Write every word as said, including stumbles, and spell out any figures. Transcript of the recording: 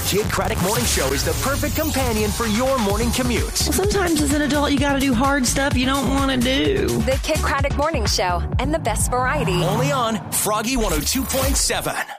Kid Craddock Morning Show is the perfect companion for your morning commute. Well, sometimes as an adult, you got to do hard stuff you don't want to do. The Kid Craddock Morning Show and the best variety. Only on Froggy one oh two point seven.